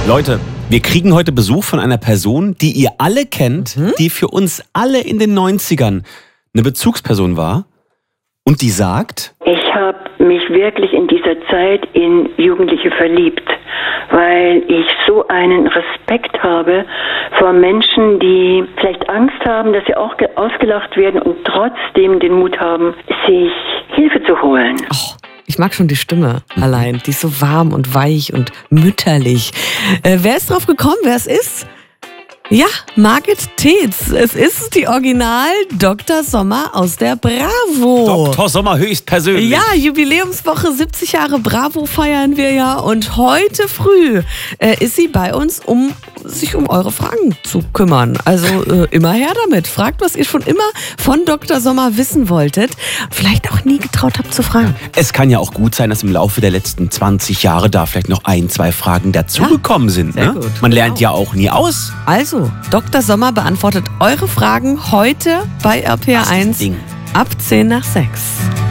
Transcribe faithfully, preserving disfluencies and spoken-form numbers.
Leute, wir kriegen heute Besuch von einer Person, die ihr alle kennt, mhm. die für uns alle in den neunzigern eine Bezugsperson war und die sagt: Ich habe mich wirklich in dieser Zeit in Jugendliche verliebt, weil ich so einen Respekt habe vor Menschen, die vielleicht Angst haben, dass sie auch ausgelacht werden und trotzdem den Mut haben, sich Hilfe zu holen. Oh. Ich mag schon die Stimme allein. Die ist so warm und weich und mütterlich. Äh, wer ist drauf gekommen, wer es ist? Ja, Margit Tetz. Es ist die Original Doktor Sommer aus der Bravo. Doktor Sommer höchstpersönlich. Ja, Jubiläumswoche, siebzig Jahre Bravo feiern wir ja. Und heute früh äh, ist sie bei uns, um sich um eure Fragen zu kümmern. Also äh, immer her damit. Fragt, was ihr schon immer von Doktor Sommer wissen wolltet. Vielleicht auch nie getraut habt zu fragen. Es kann ja auch gut sein, dass im Laufe der letzten zwanzig Jahre da vielleicht noch ein, zwei Fragen dazugekommen ja, sind. Ne? Gut, Man genau. lernt ja auch nie aus. Also, Doktor Sommer beantwortet eure Fragen heute bei R P R eins ab zehn nach sechs.